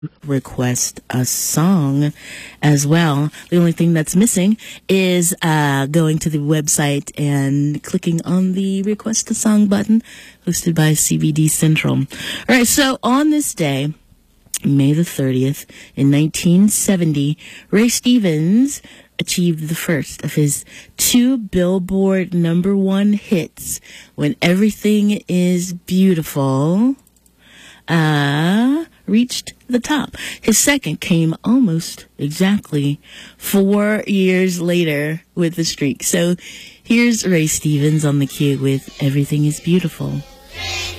request a song as well. The only thing that's missing is going to the website and clicking on the request a song button, hosted by CBD Central. All right, so on this day, May the 30th, in 1970, Ray Stevens achieved the first of his 2 Billboard #1 hits, When Everything Is Beautiful, reached the top. His second came almost exactly 4 years later with the streak. So here's Ray Stevens on the cue with Everything Is Beautiful.